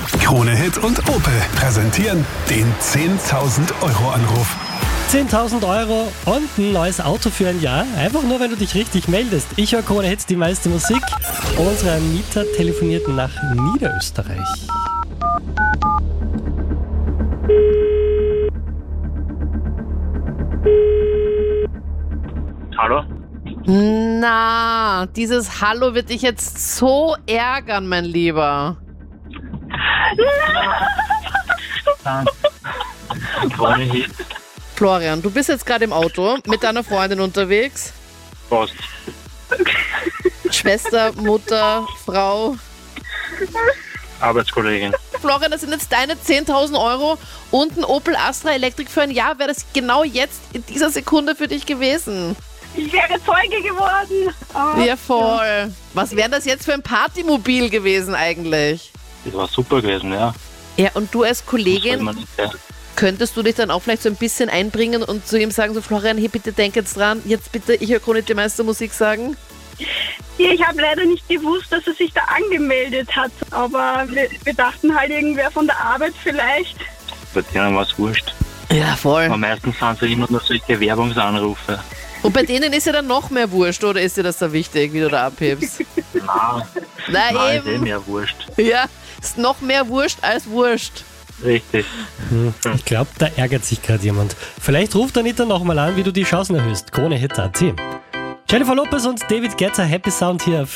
Krone Hit und Opel präsentieren den 10.000 Euro Anruf. 10.000 Euro und ein neues Auto für ein Jahr. Einfach nur, wenn du dich richtig meldest. Ich höre Krone Hits, die meiste Musik. Unsere Anita telefoniert nach Niederösterreich. Hallo? Na, dieses Hallo wird dich jetzt so ärgern, mein Lieber. Krone Hit. Florian, du bist jetzt gerade im Auto mit deiner Freundin unterwegs. Post. Schwester, Mutter, Frau. Arbeitskollegin. Florian, das sind jetzt deine 10.000 Euro und ein Opel Astra Elektrik für ein Jahr. Wäre das genau jetzt in dieser Sekunde für dich gewesen? Ich wäre Zeuge geworden. Oh, Ja, voll. Was wäre das jetzt für ein Partymobil gewesen eigentlich? Das war super gewesen, ja. Ja, und du als Das soll Kollegin, man nicht, ja. könntest du dich dann auch vielleicht so ein bisschen einbringen und zu ihm sagen, so Florian, hey, bitte denk jetzt dran, jetzt bitte, ich höre Krone Hit, die meiste Musik sagen? Ja, ich habe leider nicht gewusst, dass er sich da angemeldet hat. Aber wir dachten halt, irgendwer von der Arbeit vielleicht. Bei denen war es wurscht. Ja, voll. Aber meistens sind es immer nur solche Werbungsanrufe. Und bei denen ist ja dann noch mehr wurscht, oder ist dir das so wichtig, wie du da abhebst? Nein, Na ist eh eben. mehr wurscht. Ja, ist noch mehr wurscht als wurscht. Richtig. Ich glaube, da ärgert sich gerade jemand. Vielleicht ruft Anita nochmal an, wie du die Chancen erhöhst. Krone Hit.at. Jennifer Lopez und David Guetta, Happy Sound hier.